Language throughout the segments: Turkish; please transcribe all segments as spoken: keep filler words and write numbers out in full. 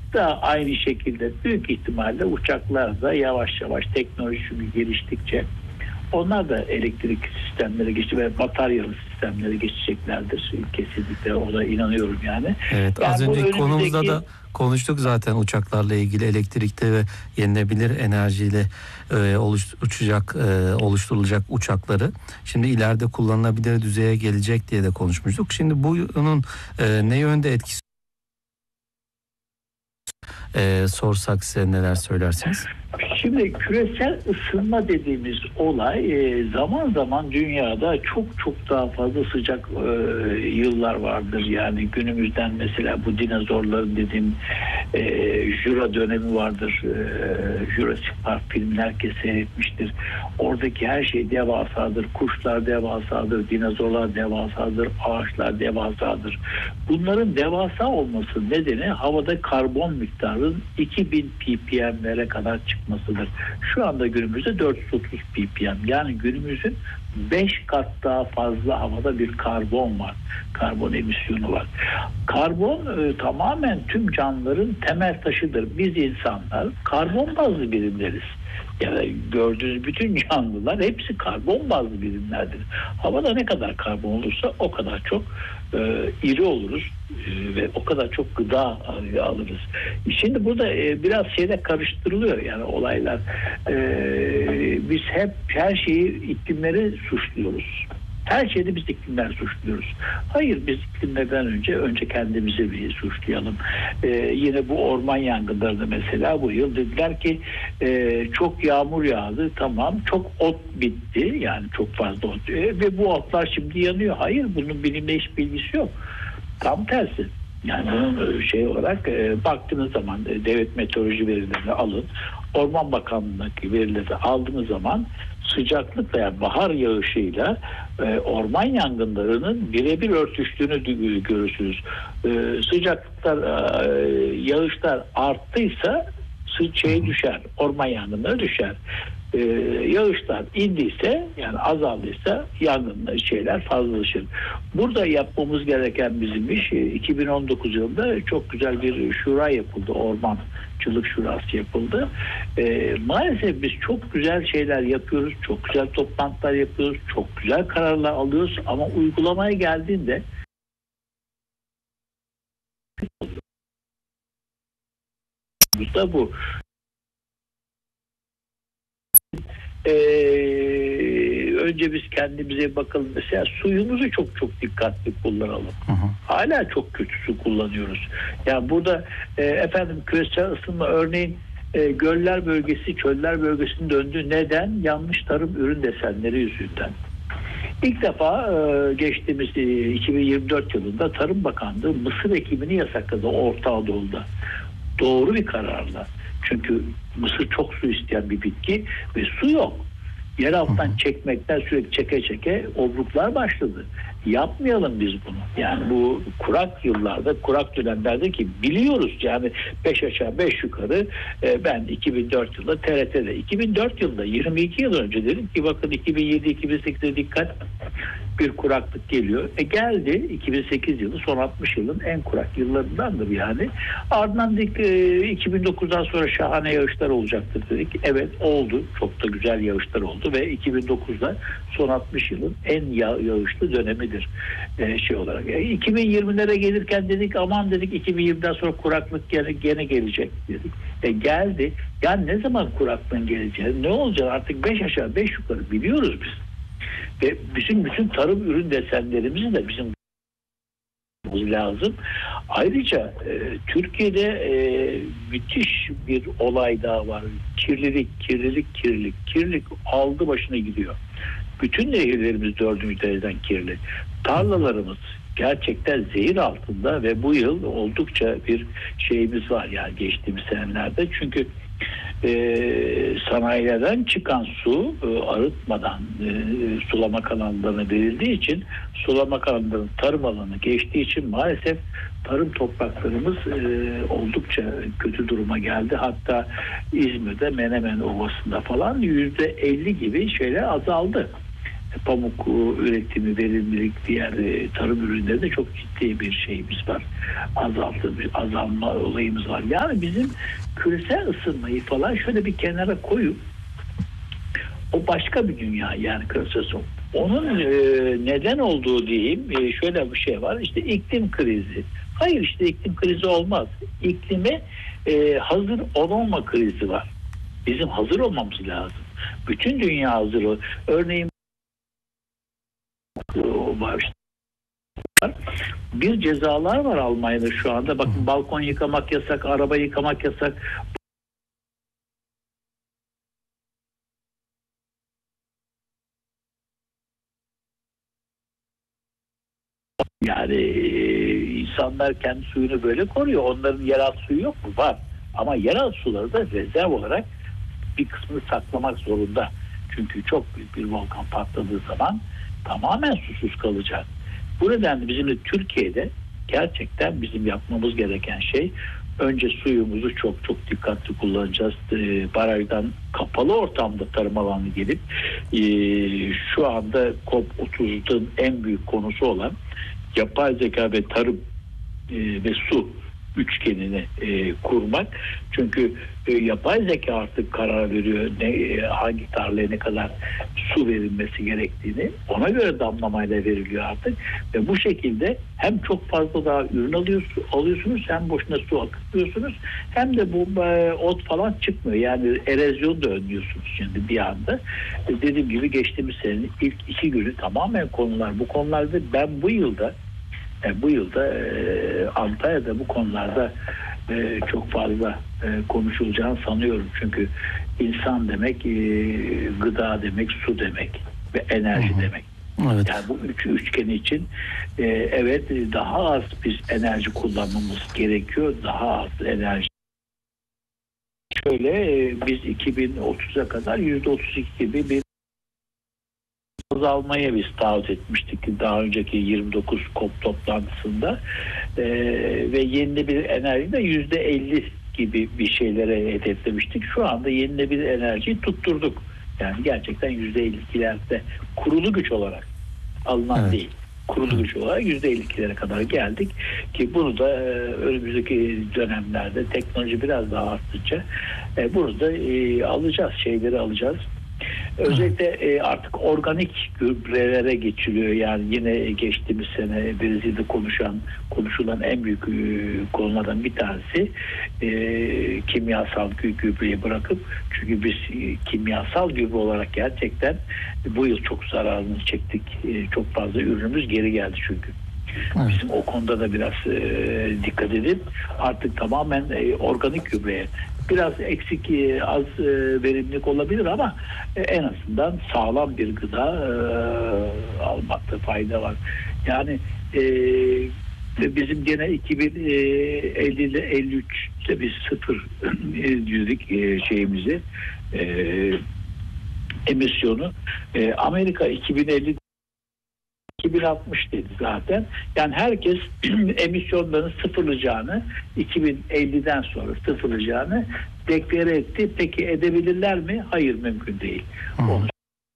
da aynı şekilde büyük ihtimalle uçaklar da yavaş yavaş teknoloji geliştikçe onlar da elektrik sistemleri geçti ve bataryalı sistemlere geçeceklerdir. Kesinlikle ona inanıyorum yani. Evet, yani az önceki önümüzdeki... konumuzda da konuştuk zaten uçaklarla ilgili, elektrikte ve yenilebilir enerjiyle e, oluş, uçacak, e, oluşturulacak uçakları. Şimdi ileride kullanılabilir düzeye gelecek diye de konuşmuştuk. Şimdi bunun e, ne yönde etkisi e, sorsak size neler söylersiniz? Şimdi küresel ısınma dediğimiz olay e, zaman zaman dünyada çok çok daha fazla sıcak e, yıllar vardır. Yani günümüzden mesela bu dinozorların dediğim e, Jura dönemi vardır. E, Jurassic Park filmini herkes seyretmiştir. Oradaki her şey devasadır. Kuşlar devasadır, dinozorlar devasadır, ağaçlar devasadır. Bunların devasa olması nedeni havada karbon miktarının iki bin ppm'lere kadar çıkmasıdır. Şu anda günümüzde dört yüz otuz ppm. Yani günümüzün beş kat daha fazla havada bir karbon var. Karbon emisyonu var. Karbon e, tamamen tüm canlıların temel taşıdır. Biz insanlar karbon bazlı birimleriz. Yani gördüğünüz bütün canlılar hepsi karbon bazlı birimlerdir. Havada ne kadar karbon olursa o kadar çok e, iri oluruz e, ve o kadar çok gıda e, alırız. Şimdi burada e, biraz şeyde karıştırılıyor yani olaylar. E, biz hep her şeyi iklimleri suçluyoruz. Her şeyde biz iklimler suçluyoruz. Hayır, biz iklimlerden önce önce kendimizi bir suçlayalım. Ee, yine bu orman yangınlarında mesela bu yıl dediler ki e, çok yağmur yağdı, tamam, çok ot bitti, yani çok fazla ot e, ve bu otlar şimdi yanıyor. Hayır, bunun bilimle hiç bilgisi yok. Tam tersi. Yani bunun şey olarak e, baktığınız zaman e, devlet meteoroloji verilerini alın, Orman Bakanlığı'ndaki verileri aldığınız zaman sıcaklıkla, yani bahar yağışıyla e, orman yangınlarının birebir örtüştüğünü görürsünüz. E, sıcaklıklar, e, yağışlar arttıysa şey düşer, orman yangınları düşer. Ee, yağışlar indiyse, yani azaldıysa yangınlar şeyler fazlalaşır. Burada yapmamız gereken bizim iş, iki bin on dokuz yılında çok güzel bir şura yapıldı, ormancılık şurası yapıldı. Ee, maalesef biz çok güzel şeyler yapıyoruz, çok güzel toplantılar yapıyoruz, çok güzel kararlar alıyoruz ama uygulamaya geldiğinde da bu. Ee, önce biz kendimize bakalım. Mesela suyumuzu çok çok dikkatli kullanalım. Hı hı. Hala çok kötü su kullanıyoruz. Yani burada e, efendim küresel ısınma örneğin e, göller bölgesi, çöller bölgesinin döndü. Neden? Yanlış tarım ürün desenleri yüzünden. İlk defa e, geçtiğimiz e, iki bin yirmi dört yılında Tarım Bakanlığı mısır ekimini yasakladı Orta Anadolu'da. Doğru bir kararla. Çünkü mısır çok su isteyen bir bitki ve su yok. Yer alttan çekmekten sürekli çeke çeke obruklar başladı. Yapmayalım biz bunu. Yani bu kurak yıllarda, kurak dönemlerde ki biliyoruz yani beş aşağı beş yukarı e, ben iki bin dört yılında T R T'de iki bin dört yılında yirmi iki yıl önce dedim ki bakın iki bin yedi iki bin sekizde dikkat, bir kuraklık geliyor. E geldi iki bin sekiz yılı son altmış yılın en kurak yıllarındandır yani. Ardından dedik e, iki bin dokuzdan sonra şahane yağışlar olacaktır dedik. Evet oldu. Çok da güzel yağışlar oldu ve iki bin dokuzda son altmış yılın en yağ, yağışlı dönemidir e, şey olarak. E, iki bin yirmilere gelirken dedik aman dedik iki bin yirmiden sonra kuraklık gene, gene gelecek dedik. E geldi. Yani ne zaman kuraklığın geleceğini, ne olacak artık beş aşağı beş yukarı biliyoruz biz. Ve bizim bütün tarım ürün desenlerimizi de bizim lazım. Ayrıca e, Türkiye'de e, müthiş bir olay daha var. Kirlilik, kirlilik, kirlilik. Kirlilik aldı başına gidiyor. Bütün nehirlerimiz dördüncü dereceden kirli. Tarlalarımız gerçekten zehir altında ve bu yıl oldukça bir şeyimiz var yani geçtiğimiz senelerde. Çünkü e, sanayilerden çıkan su e, arıtmadan e, sulama kanallarına verildiği için, sulama kanallarının tarım alanı geçtiği için maalesef tarım topraklarımız e, oldukça kötü duruma geldi. Hatta İzmir'de Menemen Ovası'nda falan yüzde elli gibi şeyler azaldı. pamuk üretimi, verimlilik, diğer tarım ürünlerinde çok ciddi bir şeyimiz var. Azaltı, bir azalma olayımız var. Yani bizim küresel ısınmayı falan şöyle bir kenara koyup o başka bir dünya yani küresel ısınma. Onun e, neden olduğu diyeyim e, şöyle bir şey var. İşte iklim krizi. Hayır işte iklim krizi olmaz. İklime e, hazır olmama krizi var. Bizim hazır olmamız lazım. Bütün dünya hazır ol. Örneğin var. Bir cezalar var Almanya'da şu anda. Bakın balkon yıkamak yasak, araba yıkamak yasak. Yani insanlar kendi suyunu böyle koruyor. Onların yeraltı suyu yok mu? Var. Ama yeraltı suları da rezerv olarak bir kısmını saklamak zorunda. Çünkü çok büyük bir volkan patladığı zaman tamamen susuz kalacak. Bu nedenle bizim de Türkiye'de gerçekten bizim yapmamız gereken şey önce suyumuzu çok çok dikkatli kullanacağız. E, barajdan kapalı ortamda tarım alanı gelip e, şu anda COP otuzun en büyük konusu olan yapay zeka ve tarım e, ve su üçgenini e, kurmak. Çünkü e, yapay zeka artık karar veriyor ne e, hangi tarlaya ne kadar su verilmesi gerektiğini. Ona göre damlamayla veriliyor artık. Ve bu şekilde hem çok fazla daha ürün alıyorsunuz, alıyorsunuz hem boşuna su akıtıyorsunuz hem de bu e, ot falan çıkmıyor. Yani erozyonu da önlüyorsunuz şimdi bir anda. E, dediğim gibi geçtiğimiz senenin ilk iki günü tamamen konular. Bu konularda ben bu yılda E, bu yılda e, Antalya'da bu konularda e, çok fazla e, konuşulacağını sanıyorum. Çünkü insan demek e, gıda demek, su demek ve enerji Hı-hı. demek. Evet. Yani bu üç üçgen için e, evet daha az biz enerji kullanmamız gerekiyor. Daha az enerji. Şöyle e, biz iki bin otuza kadar yüzde otuz iki gibi bir azalmaya biz taahhüt etmiştik daha önceki yirmi dokuz COP toplantısında ee, ve yenilenebilir enerji de yüzde elli gibi bir şeylere hedeflemiştik. Şu anda yenilenebilir enerjiyi tutturduk. Yani gerçekten yüzde elli ikilerde kurulu güç olarak alınan evet. değil. Kurulu güç olarak yüzde elli ikilere kadar geldik ki bunu da e, önümüzdeki dönemlerde teknoloji biraz daha arttıkça e, bunu da e, alacağız, şeyleri alacağız. Özellikle e, artık organik gübrelere geçiliyor. Yani yine geçtiğimiz sene Brezilya'da konuşan, konuşulan en büyük e, konulardan bir tanesi e, kimyasal gübreyi bırakıp çünkü biz e, kimyasal gübre olarak gerçekten bu yıl çok zararını çektik. E, çok fazla ürünümüz geri geldi çünkü. Bizim o konuda da biraz e, dikkat edin. Artık tamamen e, organik gübreye biraz eksik e, az e, verimlilik olabilir ama e, en azından sağlam bir gıda e, almakta fayda var. Yani e, bizim gene iki bin elli ile elli üçte biz sıfır yüzlük e, şeyimizi e, emisyonu e, Amerika iki bin elli iki bin altmış dedi zaten. Yani herkes emisyonlarını sıfırlayacağını iki bin elliden sonra sıfırlayacağını deklare etti. Peki edebilirler mi? Hayır, mümkün değil. Hmm. Onu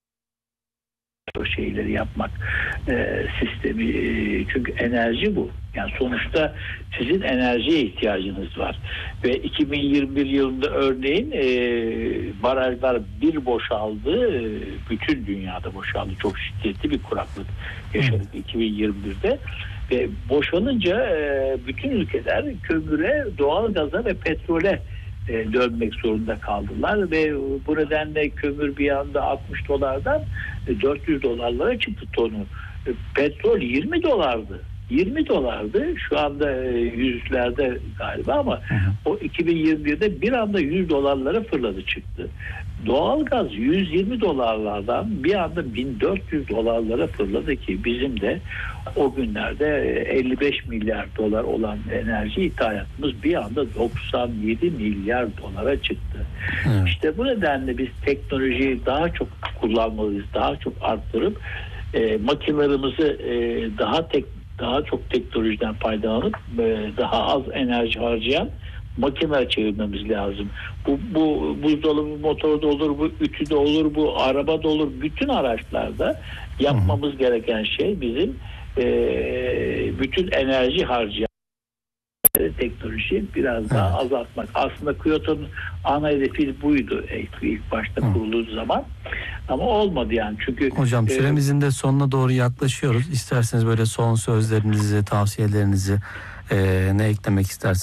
o şeyleri yapmak e, sistemi e, çünkü enerji bu. Yani sonuçta sizin enerjiye ihtiyacınız var. Ve iki bin yirmi bir yılında örneğin e, barajlar bir boşaldı. E, bütün dünyada boşaldı. Çok şiddetli bir kuraklık yaşadık hmm. iki bin yirmi birde. Ve boşalınca e, bütün ülkeler kömüre, doğal gaza ve petrole e, dönmek zorunda kaldılar ve bu nedenle kömür bir anda altmış dolardan e, dört yüz dolarlara çıktı tonu. E, petrol yirmi dolardı. yirmi dolardı. Şu anda e, yüzlerde galiba ama hı hı. o iki bin yirmi birde bir anda yüz dolarlara fırladı çıktı. Doğalgaz yüz yirmi dolarlardan bir anda bin dört yüz dolarlara fırladı ki bizim de o günlerde elli beş milyar dolar olan enerji ithalatımız bir anda doksan yedi milyar dolara çıktı. Evet. İşte bu nedenle biz teknolojiyi daha çok kullanmalıyız, daha çok arttırıp e, makinelerimizi e, daha tek daha çok teknolojiden faydalanıp e, daha az enerji harcayan makine çevirmemiz lazım. Bu, bu buzdolabı motoru da olur, bu ütü de olur, bu araba da olur. Bütün araçlarda yapmamız Hı-hı. gereken şey bizim e, bütün enerji harcayan teknolojiyi biraz daha evet. azaltmak. Aslında Kyoto'nun ana hedefi buydu ilk başta Hı. kurulduğu zaman. Ama olmadı yani. Çünkü hocam süremizin de sonuna doğru yaklaşıyoruz. İsterseniz böyle son sözlerinizi, tavsiyelerinizi e, ne eklemek istersiniz?